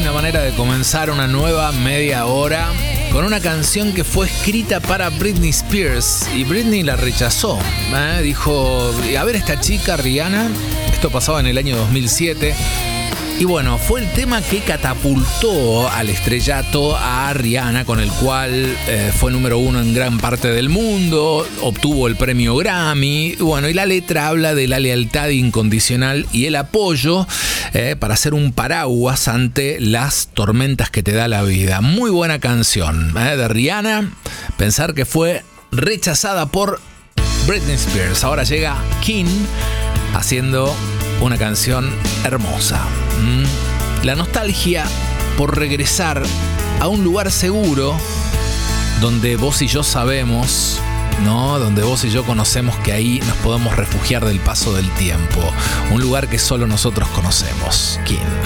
linda manera de comenzar una nueva media hora con una canción que fue escrita para Britney Spears y Britney la rechazó. Dijo, a ver esta chica, Rihanna, esto pasaba en el año 2007. Y bueno, fue el tema que catapultó al estrellato a Rihanna, con el cual fue número 1 en gran parte del mundo, obtuvo el premio Grammy. Bueno, y la letra habla de la lealtad incondicional y el apoyo para ser un paraguas ante las tormentas que te da la vida. Muy buena canción de Rihanna. Pensar que fue rechazada por Britney Spears. Ahora llega King haciendo una canción hermosa. La nostalgia por regresar a un lugar seguro donde vos y yo sabemos, ¿no? Donde vos y yo conocemos que ahí nos podemos refugiar del paso del tiempo. Un lugar que solo nosotros conocemos. ¿Quién?